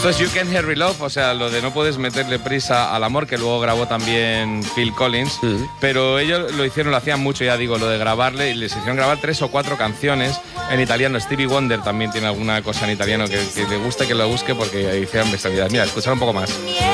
Esto es You Can't Hurry Love, o sea, lo de no puedes meterle prisa al amor, que luego grabó también Phil Collins, pero ellos lo hacían mucho, ya digo, lo de grabarle, y les hicieron grabar 3 o 4 canciones en italiano. Stevie Wonder también tiene alguna cosa en italiano que le guste, que lo busque, porque hicieron bestialidades. Mira, escuchar un poco más.